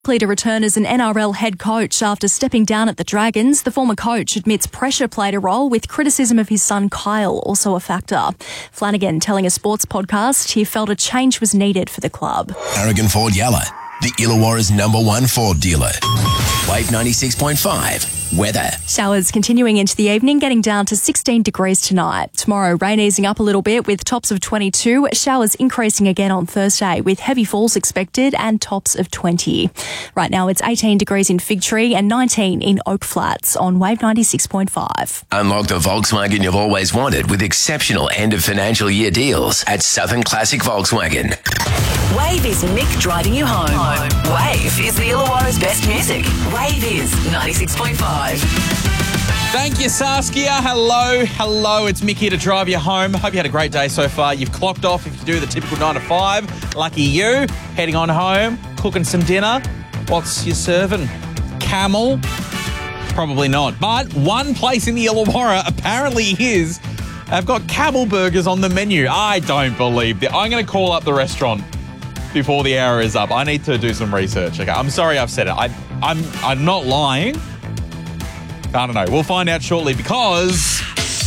Likely to return as an NRL head coach after stepping down at the Dragons. The former coach admits pressure played a role, with criticism of his son Kyle also a factor. Flanagan telling a sports podcast he felt a change was needed for the club. Aragon Ford Yalla, the Illawarra's #1 Ford dealer. Wave 96.5. Weather. Showers continuing into the evening, getting down to 16 degrees tonight. Tomorrow, rain easing up a little bit with tops of 22. Showers increasing again on Thursday with heavy falls expected and tops of 20. Right now, it's 18 degrees in Fig Tree and 19 in Oak Flats on Wave 96.5. Unlock the Volkswagen you've always wanted with exceptional end of financial year deals at Southern Classic Volkswagen. Wave is Mick driving you home. Wave is the Illawarra's best music. Wave is 96.5. Thank you, Saskia. Hello. It's Mick here to drive you home. Hope you had a great day so far. You've clocked off if you do the typical 9 to 5. Lucky you. Heading on home, cooking some dinner. What's you serving? Camel? Probably not. But one place in the Illawarra apparently is. I've got camel burgers on the menu. I don't believe that. I'm going to call up the restaurant before the hour is up. I need to do some research. Okay, I'm sorry I've said it. I'm not lying. I don't know. We'll find out shortly because...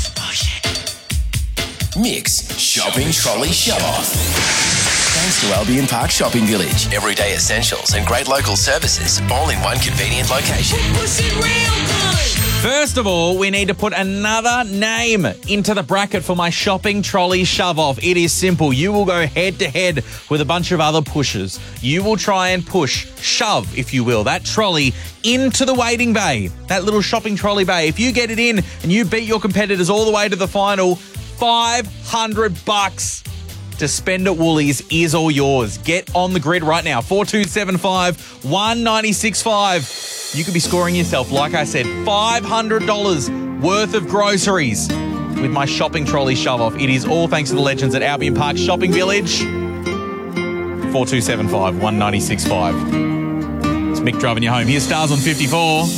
Mick's Shopping Trolley Shove-Off. Thanks to Albion Park Shopping Village. Everyday essentials and great local services, all in one convenient location. First of all, we need to put another name into the bracket for my shopping trolley shove-off. It is simple. You will go head-to-head with a bunch of other pushers. You will try and shove, if you will, that trolley into the waiting bay, that little shopping trolley bay. If you get it in and you beat your competitors all the way to the final, $500 to spend at Woolies is all yours. Get on the grid right now. 4275 1965. You could be scoring yourself, like I said, $500 worth of groceries with my shopping trolley shove-off. It is all thanks to the legends at Albion Park Shopping Village. 4275 1965. It's Mick driving you home. Here's Stars on 54.